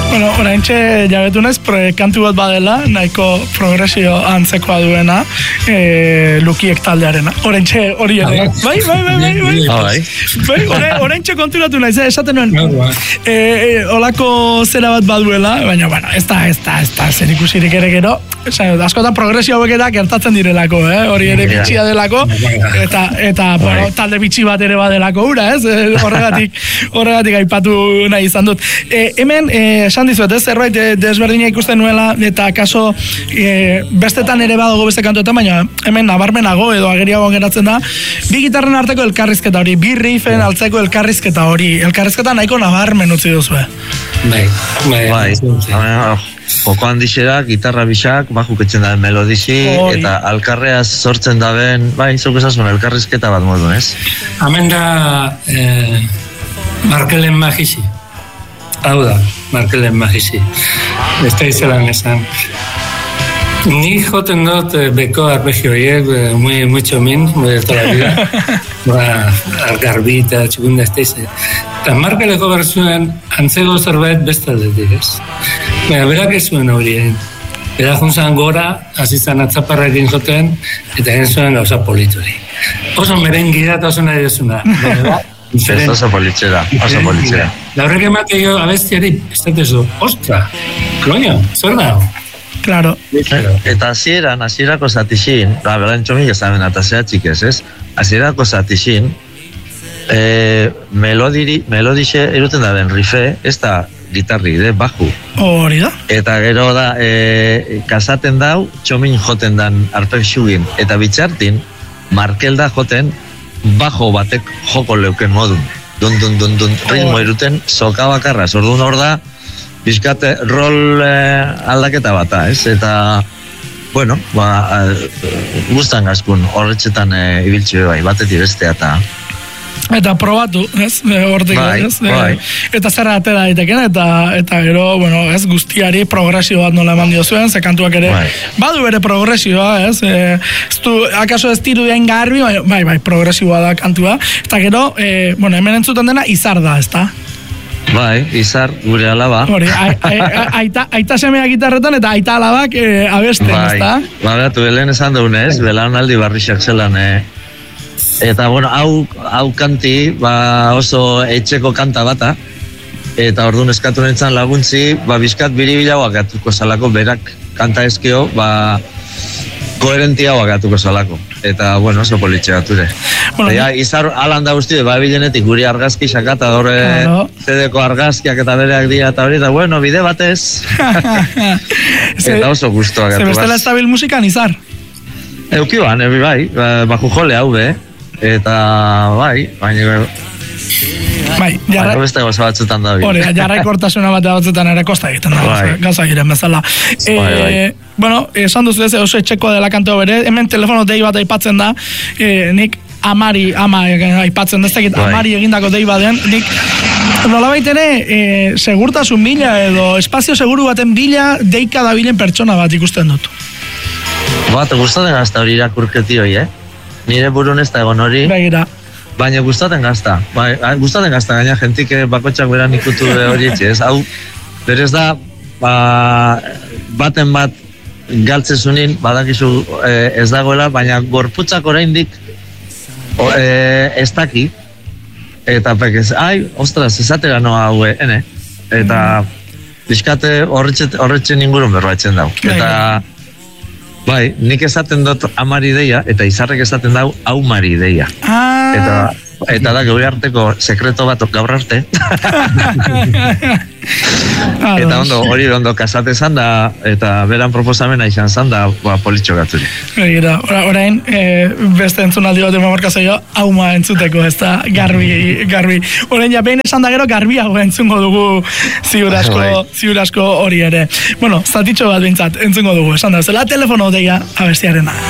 Bueno, oraintxe jabetu naiz, kantu bat badela, nahiko progresio antzekoa duena, Lukiek taldearena. Oraintxe hori ere. Bai. Oraintxe konturatu naiz, esaten nuen. Olako zera bat baduela, baina, bueno, ez da zer ikusirik ere gero. Askotan progresio hauek eta gertatzen direlako, hori ere bitxia delako, eta bueno, talde bitxi bat ere badelako ura, ez? Horregatik aipatu nahi izan dut. Hemen, esan dizuet, zerbait desberdina ikusten nuela, eta kaso bestetan ere badago beste kantuetan, baina hemen nabarmenago edo ageriago geratzen da, bi gitarren arteko elkarrizketa hori, bi riffen altzeko elkarrizketa hori, elkarrizketa nahiko nabarmen utzi duzue. Bai. Joko handixera, gitarra bixak, bajuketzen da melodixi, eta alkarreaz sortzen daben, bai, zuk esasun, elkarrizketa bat modu, ez? Hemen da Markelen Magisi. Hau da, Markelen Magisi. Ez da izelan esan. Ni joten dut beko arpegioiek, muy txomin, muy de toda la vida. Argarbi eta txukunda ez da izan. Eta Markeleko berzuen antzego zerbait beste aldetik, ez? Berak ez zuen horien. Berak juntzan gora, azizan atzaparrekin joten, eta egin zuen gauza polituri. Oso merengira eta oso nahi dezuna. Oso politxera. La horrek emate jo abestiari, ez dut ez du, ostra, koño, zer da? Claro. Eta hasierako zatixin, beran txomik ez daben atazea txikez, ez? Hasierako zatixin, melodixe eruten daben rife, ez da gitarri, baju. Hori da. Eta gero da, kasaten dau, txomin joten dan arpexugin, eta bitxartin, Markel da joten, bajo batek joko leuken modun. Dun, ritmo eruten, soka bakarra, orduan hor da, bizkate rol aldaketa bata, ez? Eta, bueno, guztan gazkun horretxetan ibiltxe bai, batetik bestea eta probatu, ez? Hortik, ez? Bai. Eta zerra atera daiteken, eta gero, bueno, ez, guztiari progresio bat nola eman diozuen, ze kantuak ere, badu bere progresioa, ez? Akaso ez tiru den garbi, bai, progresioa da kantua, eta gero, bueno, hemen entzuten dena, izar da, ez da? Bai, izar, gure alaba. Hori, aita semea gitarretan eta aita alabak abesten, ez da? Bai, belen esan dugunez, belaunaldi barrixak zelan, eta, bueno, hau kanti, oso etxeko kanta bata, eta orduan eskatu nintzen laguntzi, bizkat biribilagoak gatuko salako, berak kanta ezkio, koherentiagoak gatuko salako. Eta, bueno, oso politxe gature. Izar alan da guzti, bilenetik guri argazki sakata, horre CD-ko argazkiak eta bereak dira, eta hori, eta, bueno, bide batez. Eta oso guztuak gatu. Zebestela estabil musikan, Izar? Euki bai, baju jole hau, eta bai, baina beste goza batzutan da. Hori, jarraikortasuna bat batzutan ere kosta egiten da, gauza giren bezala. Bueno, esan duzu ez, oso etxeko dela kantoa bere, hemen telefono dei bat aipatzen da, nik ama aipatzen da, amari egindako dei baden, nik nolabait ere, segurtasun bila edo espazio seguru baten bila deika da bilen pertsona bat ikusten dut. Gustaten gazta hori irakurketi hoi, nire burun ez da egon hori. Begira. Baina gustaten gazta. Gustaten gazta, gaina jentik bakotxak beran ikutu hori etxe. Hau, berez da, baten bat galtzezunin, badakizu ez dagoela, baina gorputzak oraindik ez daki. Eta pekez, ostras, esatera noa hau, Eta, bizkate horretxen ingurun berbaitzen dau. Eta, bai, nik esaten dut amari deia, eta Izarrek esaten dau aumari deia. Eta da, geure arteko sekreto bat gaur arte. Eta hori ondo kasate zan da, eta beran proposamena izan zan da, politxo gatzuri. Orain, beste entzunaldi bat emamarka zaio, auma entzuteko, ez da, garbi. Orain, behin esan da gero, garbiago entzungo dugu ziur asko hori ere. Bueno, zatitxo bat bintzat entzungo dugu, esan da, zela telefono deia abestiarena.